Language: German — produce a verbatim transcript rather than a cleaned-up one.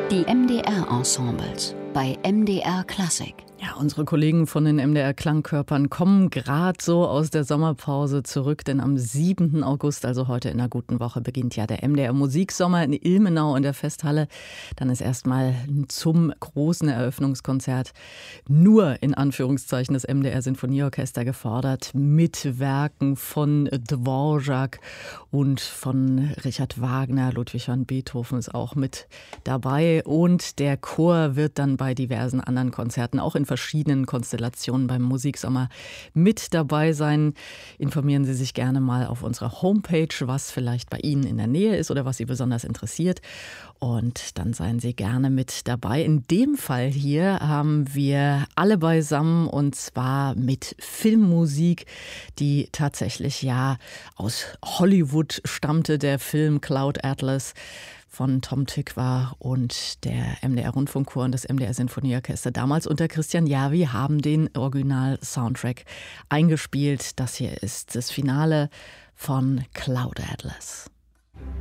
Die M D R-Ensembles bei M D R Klassik. Ja, unsere Kollegen von den M D R-Klangkörpern kommen gerade so aus der Sommerpause zurück, denn am siebten August, also heute in einer guten Woche, beginnt ja der M D R-Musiksommer in Ilmenau in der Festhalle. Dann ist erstmal zum großen Eröffnungskonzert nur in Anführungszeichen das M D R-Sinfonieorchester gefordert, mit Werken von Dvorak und von Richard Wagner. Ludwig van Beethoven ist auch mit dabei und der Chor wird dann bei diversen anderen Konzerten auch in verschiedenen Konstellationen beim Musiksommer mit dabei sein. Informieren Sie sich gerne mal auf unserer Homepage, was vielleicht bei Ihnen in der Nähe ist oder was Sie besonders interessiert. Und dann seien Sie gerne mit dabei. In dem Fall hier haben wir alle beisammen und zwar mit Filmmusik, die tatsächlich ja aus Hollywood stammte, der Film Cloud Atlas von Tom Tykwer und der M D R-Rundfunkchor und das M D R-Sinfonieorchester damals unter Christian Järvi haben den Original-Soundtrack eingespielt. Das hier ist das Finale von Cloud Atlas.